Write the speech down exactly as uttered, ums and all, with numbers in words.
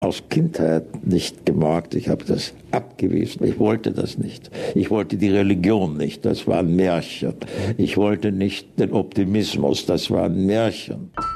aus Kindheit nicht gemocht. Ich habe das abgewiesen. Ich wollte das nicht. Ich wollte die Religion nicht. Das war ein Märchen. Ich wollte nicht den Optimismus. Das war ein Märchen.